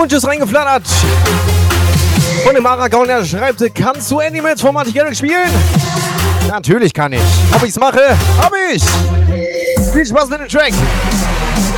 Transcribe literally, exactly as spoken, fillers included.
Wunsch ist reingeflattert. Von dem Aragorn, der schreibt, kannst du Animals von Martin Garrix spielen? Natürlich kann ich. Ob ich's mache? Hab ich. Viel Spaß mit dem Track.